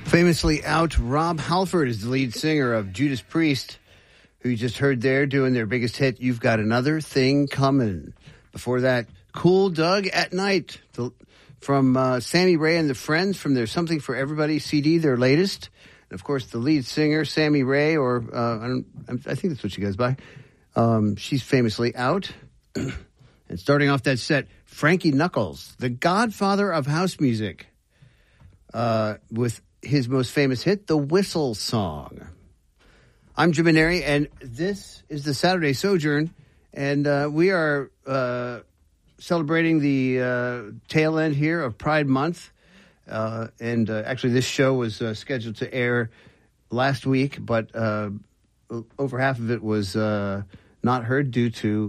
Famously out, Rob Halford is the lead singer of Judas Priest, who you just heard there doing their biggest hit, You've Got Another Thing Coming. Before that, Cool Doug at Night from Sammy Ray and the Friends from their Something for Everybody CD, their latest. And, of course, the lead singer, Sammy Ray, or I think that's what she goes by. She's famously out. And starting off that set, Frankie Knuckles, the godfather of house music, with his most famous hit, The Whistle Song. I'm Jim Maneri, and this is the Saturday Sojourn, and we are celebrating the tail end here of Pride Month. And actually, this show was scheduled to air last week, but over half of it was not heard due to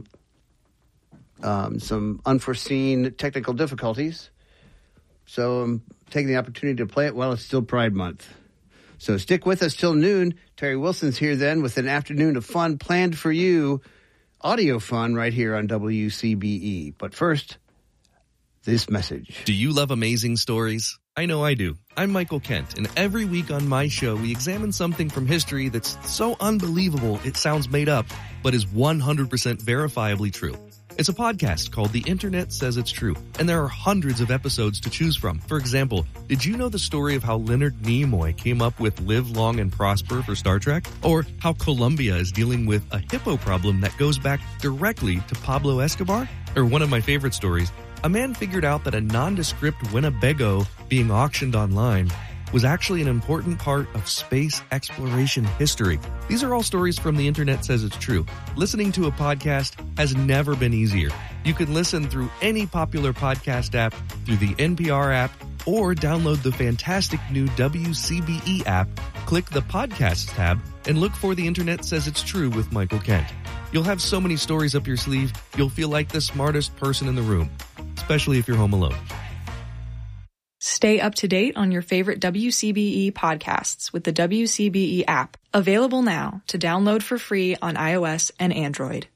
some unforeseen technical difficulties. So I'm taking the opportunity to play it while it's still Pride Month. So stick with us till noon. Terry Wilson's here then with an afternoon of fun planned for you. Audio fun right here on WCBE. But first, this message. Do you love amazing stories? I know I do. I'm Michael Kent, and every week on my show, we examine something from history that's so unbelievable it sounds made up, but is 100% verifiably true. It's a podcast called The Internet Says It's True, and there are hundreds of episodes to choose from. For example, did you know the story of how Leonard Nimoy came up with Live Long and Prosper for Star Trek? Or how Colombia is dealing with a hippo problem that goes back directly to Pablo Escobar? Or one of my favorite stories, a man figured out that a nondescript Winnebago being auctioned online was actually an important part of space exploration history. These are all stories from The Internet Says It's True. Listening to a podcast has never been easier. You can listen through any popular podcast app, through the NPR app, or download the fantastic new WCBE app, click the Podcasts tab, and look for The Internet Says It's True with Michael Kent. You'll have so many stories up your sleeve, you'll feel like the smartest person in the room, especially if you're home alone. Stay up to date on your favorite WCBE podcasts with the WCBE app, available now to download for free on iOS and Android.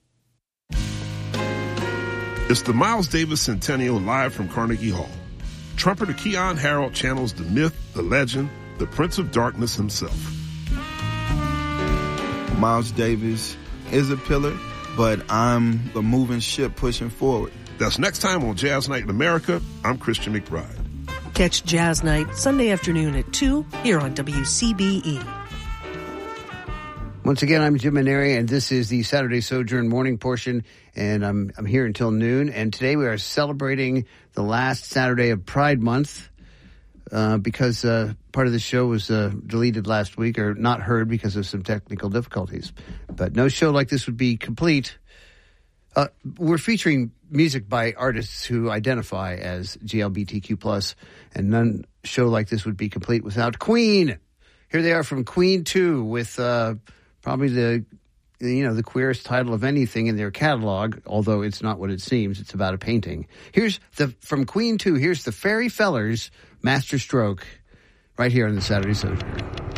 It's the Miles Davis Centennial live from Carnegie Hall. Trumpeter Keyon Harrold channels the myth, the legend, the Prince of Darkness himself. Miles Davis is a pillar, but I'm a moving ship pushing forward. That's next time on Jazz Night in America. I'm Christian McBride. Catch Jazz Night Sunday afternoon at 2 here on WCBE. Once again, I'm Jim Maneri, and this is the Saturday Sojourn morning portion, and I'm here until noon. And today we are celebrating the last Saturday of Pride Month because part of the show was deleted last week or not heard because of some technical difficulties. But no show like this would be complete. We're featuring music by artists who identify as GLBTQ+, and none show like this would be complete without Queen. Here they are from Queen 2 with probably the queerest title of anything in their catalog, although it's not what it seems. It's about a painting. From Queen 2, here's the Fairy Fellers, Master Stroke, right here on the Saturday Sojourn.